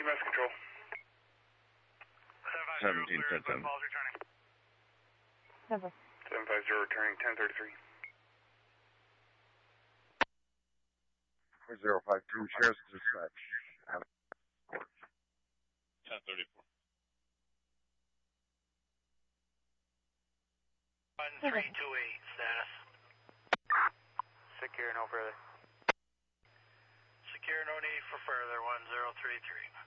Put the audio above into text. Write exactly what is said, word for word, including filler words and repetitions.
mass control. seventeen ten ten. Never. seven five zero returning ten thirty-three. four zero five two, Sheriff's Dispatch. ten thirty-four. one three two eight, status. Secure, no further. Secure, no need for further, one zero three three.